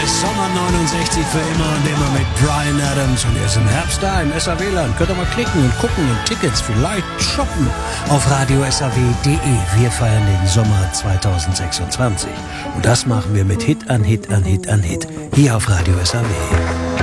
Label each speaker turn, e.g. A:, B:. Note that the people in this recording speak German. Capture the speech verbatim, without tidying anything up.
A: ist Sommer neunundsechzig für immer und immer mit Bryan Adams. Und er ist im Herbst da im S A W-Land. Könnt ihr mal klicken und gucken und Tickets vielleicht shoppen auf radio s a w punkt d e. Wir feiern den Sommer zweitausendsechsundzwanzig. Und das machen wir mit Hit an Hit an Hit an Hit. Hier auf Radio S A W.